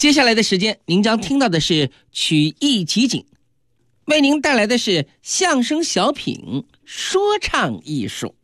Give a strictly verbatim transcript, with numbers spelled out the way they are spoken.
接下来的时间，您将听到的是曲艺集锦，为您带来的是相声小品说唱艺术。